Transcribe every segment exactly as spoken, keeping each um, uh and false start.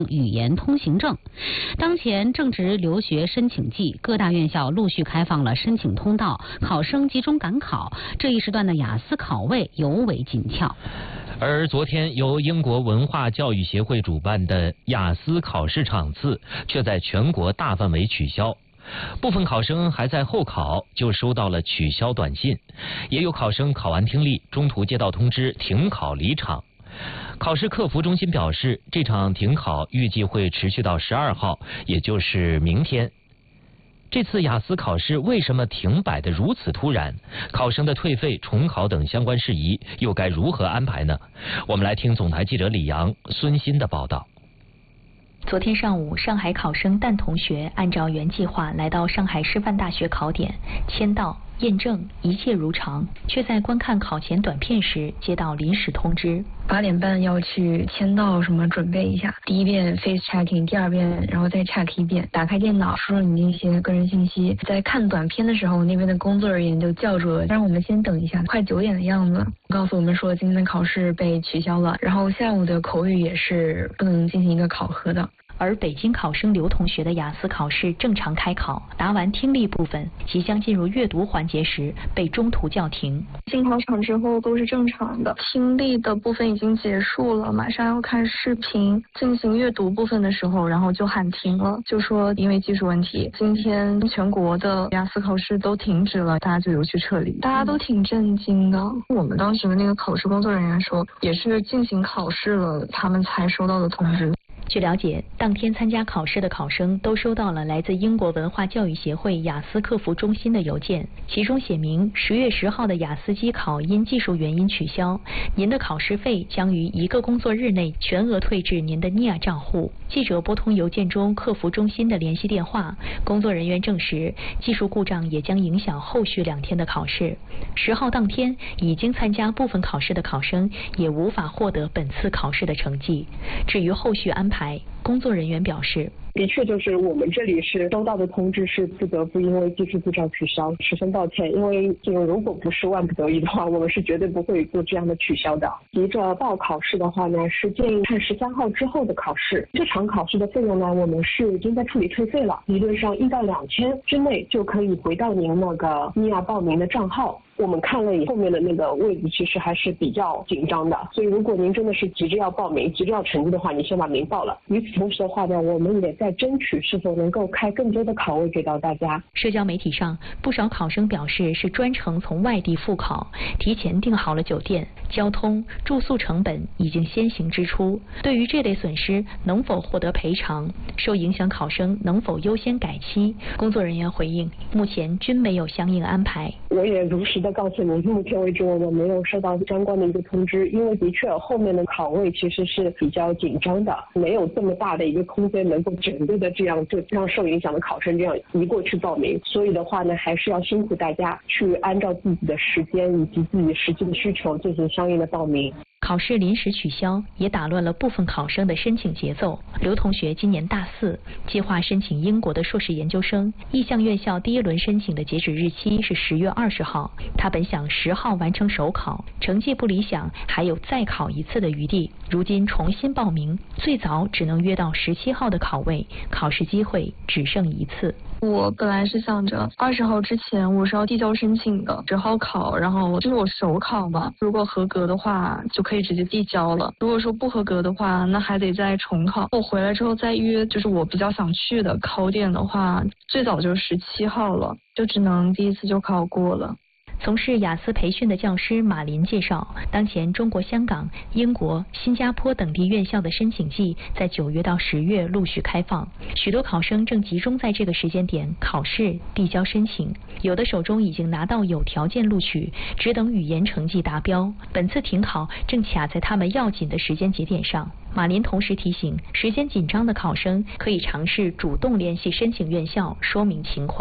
语言通行证。当前正值留学申请季，各大院校陆续开放了申请通道，考生集中赶考。这一时段的雅思考位尤为紧俏。 而昨天由英国文化教育协会主办的雅思考试场次却在全国大范围取消。部分考生还在候考就收到了取消短信，也有考生考完听力，中途接到通知停考离场。考试客服中心表示，这场停考预计会持续到十二号，也就是明天。这次雅思考试为什么停摆得如此突然？考生的退费、重考等相关事宜又该如何安排呢？我们来听总台记者李阳、孙鑫的报道。 昨天上午，上海考生蛋同学按照原计划来到上海师范大学考点，签到、验证，一切如常，却在观看考前短片时接到临时通知。 八点半要去签到，什么准备一下。第一遍 face checking， 第二遍然后再 check 一遍。打开电脑，输入你那些个人信息。在看短片的时候，那边的工作人员就叫住了，让我们先等一下。快九点的样子，告诉我们说今天的考试被取消了，然后下午的口语也是不能进行一个考核的。 而北京考生刘同学的雅思考试正常开考，答完听力部分，即将进入阅读环节时被中途叫停。 进考场之后都是正常的，听力的部分已经结束了，马上要看视频。进行阅读部分的时候，然后就喊停了，就说因为技术问题，今天全国的雅思考试都停止了，大家就有去撤离。大家都挺震惊的。我们当时的那个考试工作人员说，也是进行考试了，他们才收到的通知。 据了解，当天参加考试的考生都收到了来自英国文化教育协会雅思客服中心的邮件，其中写明十月十号的雅思机考因技术原因取消，您的考试费将于一个工作日内全额退至您的 N I A 账户。记者拨通邮件中客服中心的联系电话，工作人员证实，技术故障也将影响后续两天的考试。十号当天已经参加部分考试的考生也无法获得本次考试的成绩。至于后续安排，工作人员表示， 的确就是我们这里是收到的通知是不得不因为技术故障取消，十分抱歉。因为这个如果不是万不得已的话，我们是绝对不会做这样的取消的。急着报考试的话呢，是建议看十三号之后的考试。这场考试的费用呢，我们是已经在处理退费了，理论上一到两天之内就可以回到您那个 N I A 报名的账号。我们看了以后面的那个位置其实还是比较紧张的，所以如果您真的是急着要报名、急着要成绩的话，你先把名报了。与此同时的话呢，我们也在争取是否能够开更多的考位给到大家。 社交媒体上，不少考生表示是专程从外地赴考，提前订好了酒店、交通、住宿成本已经先行支出。对于这类损失能否获得赔偿，受影响考生能否优先改期，工作人员回应，目前均没有相应安排。 我也如实的告诉您，目前为止我们没有收到相关的一个通知，因为的确后面的考位其实是比较紧张的，没有这么大的一个空间能够整个的这样就让受影响的考生这样移过去报名，所以的话呢，还是要辛苦大家去按照自己的时间以及自己实际的需求进行相应的报名。 考试临时取消，也打乱了部分考生的申请节奏。刘同学今年大四，计划申请英国的硕士研究生，意向院校第一轮申请的截止日期是十月二十号。他本想十号完成首考，成绩不理想，还有再考一次的余地。如今重新报名，最早只能约到十七号的考位，考试机会只剩一次。 我本来是想着二十号之前我是要递交申请的，十号考，然后就是我首考嘛，如果合格的话就可以直接递交了，如果说不合格的话，那还得再重考。我回来之后再约，就是我比较想去的考点的话，最早就十七号了，就只能第一次就考过了。 从事雅思培训的教师马林介绍，当前中国香港、英国、新加坡等地院校的申请季在九月到十月陆续开放，许多考生正集中在这个时间点考试、递交申请，有的手中已经拿到有条件录取，只等语言成绩达标。本次停考正卡在他们要紧的时间节点上。马林同时提醒，时间紧张的考生可以尝试主动联系申请院校说明情况。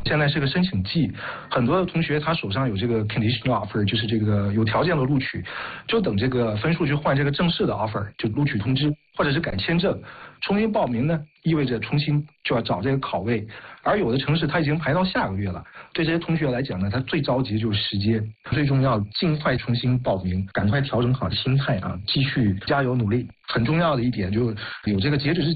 现在是个申请季，很多的同学他手上有这个 conditional offer， 就是这个有条件的录取，就等这个分数去换这个正式的 offer， 就录取通知，或者是改签证。重新报名呢，意味着重新就要找这个考位，而有的城市他已经排到下个月了。对这些同学来讲呢，他最着急就是时间，最重要尽快重新报名，赶快调整好心态啊，继续加油努力。很重要的一点就是有这个截止日